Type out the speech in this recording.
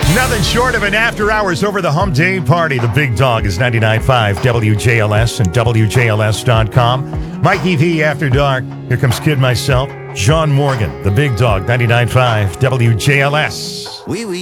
Nothing short of an after-hours over-the-hump day party. The Big Dog is 99.5 WJLS and WJLS.com. Mikey V After Dark. Here comes Kid Myself. John Morgan, The Big Dog, 99.5 WJLS.